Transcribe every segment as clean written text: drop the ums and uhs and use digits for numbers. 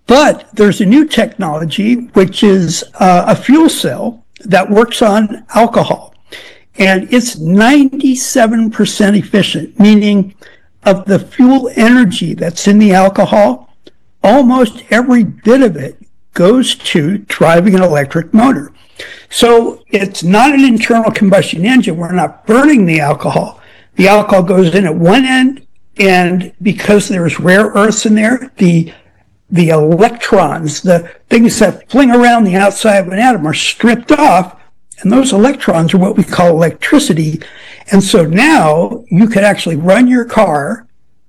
But there's a new technology, which is a fuel cell that works on alcohol. And it's 97% efficient, meaning of the fuel energy that's in the alcohol, almost every bit of it goes to driving an electric motor. So it's not an internal combustion engine. We're not burning the alcohol. The alcohol goes in at one end, and because there's rare earths in there, the electrons, the things that fling around the outside of an atom, are stripped off, and those electrons are what we call electricity. And so now you could actually run your car,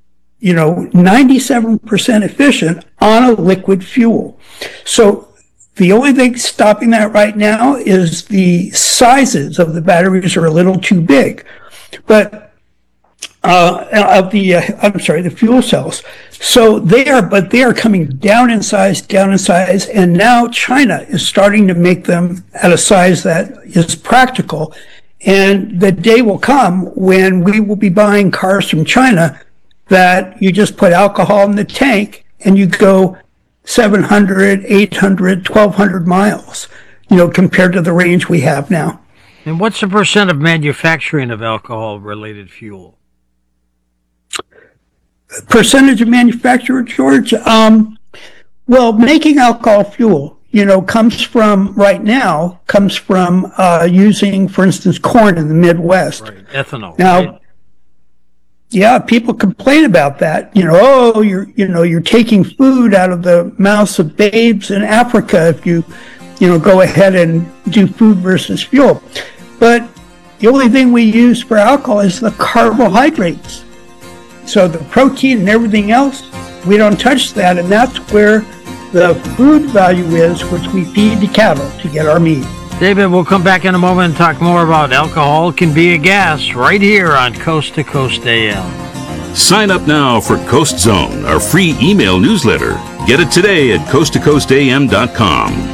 97% efficient on a liquid fuel. So the only thing stopping that right now is the sizes of the batteries are a little too big. But the fuel cells. So they are coming down in size, and now China is starting to make them at a size that is practical. And the day will come when we will be buying cars from China that you just put alcohol in the tank and you go 700, 800, 1,200 miles, compared to the range we have now. And what's the percent of manufacturing of alcohol-related fuel? Percentage of manufacture, George? Making alcohol fuel, comes from using, for instance, corn in the Midwest. Right. Ethanol. Now, right? Yeah, people complain about that. You're taking food out of the mouths of babes in Africa if you go ahead and do food versus fuel. But the only thing we use for alcohol is the carbohydrates. So the protein and everything else, we don't touch that, and that's where the food value is, which we feed the cattle to get our meat. David, we'll come back in a moment and talk more about alcohol can be a gas right here on Coast to Coast AM. Sign up now for Coast Zone, our free email newsletter. Get it today at coasttocoastam.com.